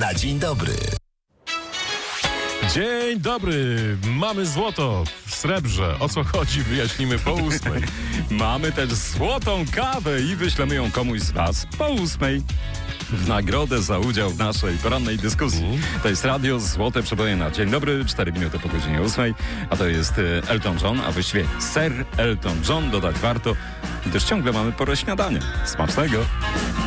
na dzień dobry. Dzień dobry, mamy złoto w srebrze. O co chodzi, wyjaśnimy po 8. Mamy też złotą kawę i wyślemy ją komuś z was po 8. W nagrodę za udział w naszej porannej dyskusji. To jest radio Złote Przeboje na dzień dobry, 4 minuty po godzinie 8. A to jest Elton John, a właściwie Sir Elton John, dodać warto, gdyż ciągle mamy porę śniadania. Smacznego!